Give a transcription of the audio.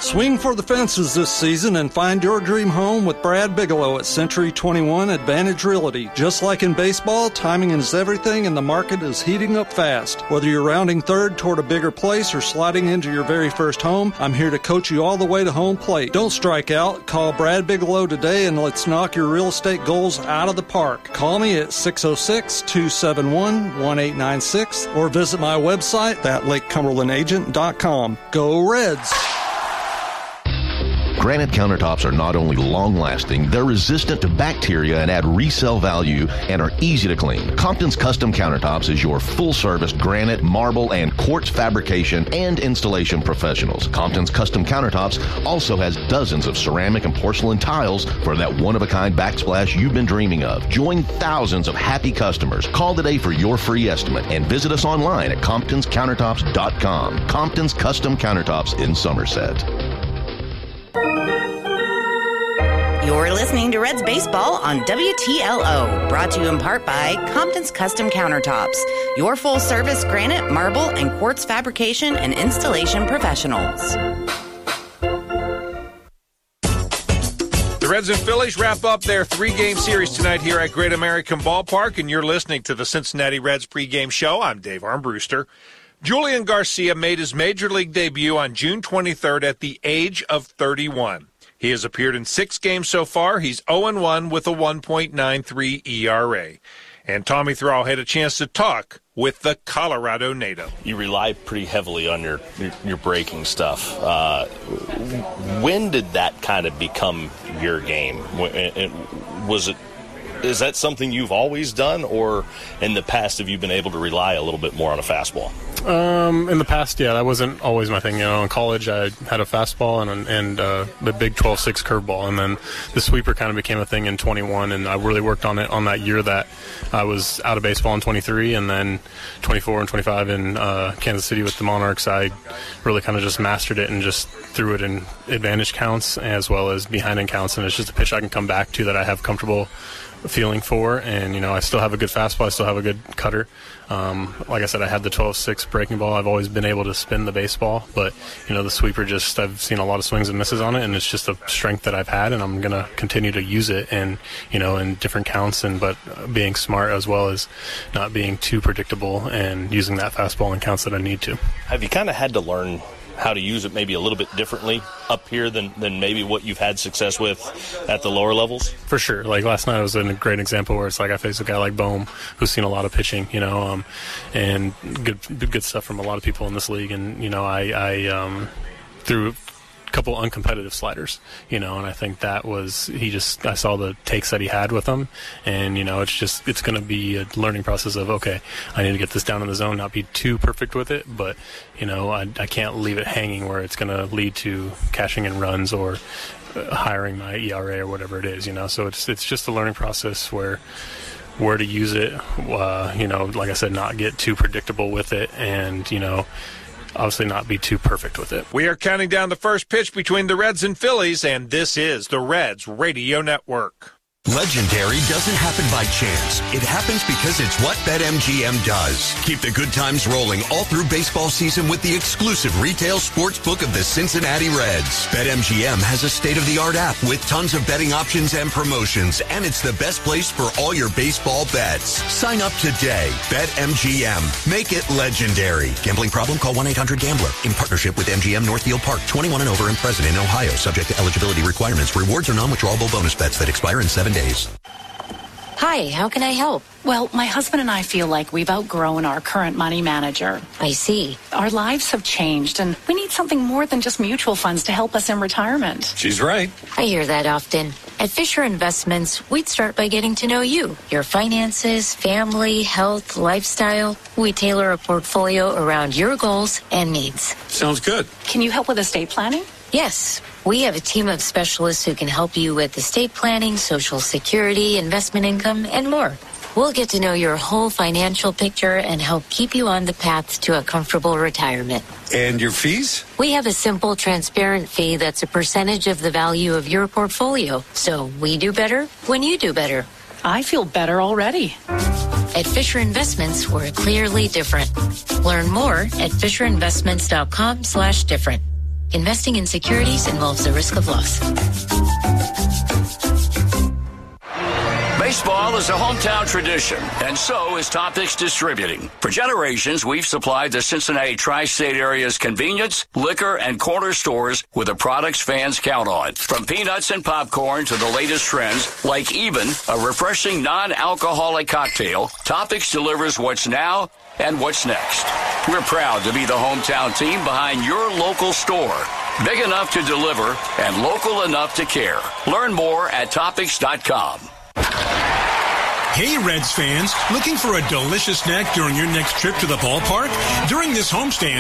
Swing for the fences this season and find your dream home with Brad Bigelow at Century 21 Advantage Realty. Just like in baseball, timing is everything and the market is heating up fast. Whether you're rounding third toward a bigger place or sliding into your very first home, I'm here to coach you all the way to home plate. Don't strike out. Call Brad Bigelow today and let's knock your real estate goals out of the park. Call me at 606-271-1896 or visit my website at LakeCumberlandAgent.com. Go Reds! Granite countertops are not only long-lasting, they're resistant to bacteria and add resale value and are easy to clean. Compton's Custom Countertops is your full-service granite, marble, and quartz fabrication and installation professionals. Compton's Custom Countertops also has dozens of ceramic and porcelain tiles for that one-of-a-kind backsplash you've been dreaming of. Join thousands of happy customers. Call today for your free estimate and visit us online at ComptonsCountertops.com. Compton's Custom Countertops in Somerset. You're listening to Reds Baseball on WTLO, brought to you in part by Compton's Custom Countertops, your full-service granite, marble, and quartz fabrication and installation professionals. The Reds and Phillies wrap up their three-game series tonight here at Great American Ballpark, and you're listening to the Cincinnati Reds pregame show. I'm Dave Armbruster. Julian Garcia made his Major League debut on June 23rd at the age of 31. He has appeared in 6 games so far. He's 0-1 with a 1.93 ERA. And Tommy Thrall had a chance to talk with the Colorado native. You rely pretty heavily on your breaking stuff. When did that kind of become your game? Is that something you've always done, or in the past have you been able to rely a little bit more on a fastball? In the past, yeah, that wasn't always my thing. You know, in college, I had a fastball and the big 12-6 curveball, and then the sweeper kind of became a thing in 21, and I really worked on it on that year that I was out of baseball in 23, and then 24 and 25 in Kansas City with the Monarchs. I really kind of just mastered it and just threw it in advantage counts as well as behind-end counts, and it's just a pitch I can come back to that I have comfortable feeling for, and you know, I still have a good fastball, I still have a good cutter. Like I said, I had the 12-6 breaking ball. I've always been able to spin the baseball, but you know, the sweeper, just I've seen a lot of swings and misses on it, and it's just a strength that I've had, and I'm gonna continue to use it, and you know, in different counts, and but being smart as well as not being too predictable and using that fastball in counts that I need to. Have you kind of had to learn how to use it maybe a little bit differently up here than maybe what you've had success with at the lower levels? For sure. Like last night was a great example where it's like I faced a guy like Bohm who's seen a lot of pitching, you know, and good stuff from a lot of people in this league. And, you know, I threw couple uncompetitive sliders, you know, and I think that was, I saw the takes that he had with them, and, you know, it's going to be a learning process of, okay, I need to get this down in the zone, not be too perfect with it, but, you know, I can't leave it hanging where it's going to lead to cashing in runs or hiring my ERA or whatever it is, you know, so it's just a learning process where to use it, you know, like I said, not get too predictable with it, and, you know, obviously not be too perfect with it. We are counting down the first pitch between the Reds and Phillies, and this is the Reds Radio Network. Legendary doesn't happen by chance. It happens because it's what BetMGM does. Keep the good times rolling all through baseball season with the exclusive retail sports book of the Cincinnati Reds. BetMGM has a state-of-the-art app with tons of betting options and promotions, and it's the best place for all your baseball bets. Sign up today. BetMGM. Make it legendary. Gambling problem? Call 1-800-GAMBLER. In partnership with MGM Northfield Park. 21 and over and present in Ohio. Subject to eligibility requirements. Rewards are non-withdrawable bonus bets that expire in 7 days. Hi, how can I help? Well, my husband and I feel like we've outgrown our current money manager. I see. Our lives have changed, and we need something more than just mutual funds to help us in retirement. She's right. I hear that often. At Fisher Investments, we'd start by getting to know you, your finances, family, health, lifestyle. We tailor a portfolio around your goals and needs. Sounds good. Can you help with estate planning? Yes. We have a team of specialists who can help you with estate planning, Social Security, investment income, and more. We'll get to know your whole financial picture and help keep you on the path to a comfortable retirement. And your fees? We have a simple, transparent fee that's a percentage of the value of your portfolio. So we do better when you do better. I feel better already. At Fisher Investments, we're clearly different. Learn more at FisherInvestments.com/different. Investing in securities involves a risk of loss. Baseball is a hometown tradition, and so is Topics Distributing. For generations, we've supplied the Cincinnati tri-state area's convenience, liquor, and corner stores with the products fans count on. From peanuts and popcorn to the latest trends, like Even, a refreshing non-alcoholic cocktail, Topics delivers what's now and what's next. We're proud to be the hometown team behind your local store. Big enough to deliver and local enough to care. Learn more at Topics.com. Hey, Reds fans, looking for a delicious snack during your next trip to the ballpark? During this homestand,